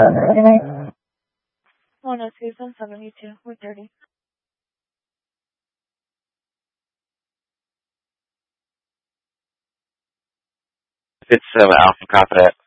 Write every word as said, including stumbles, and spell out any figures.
Oh no, Susan seventy-two. We're thirty. It's uh, Alpha Copy that.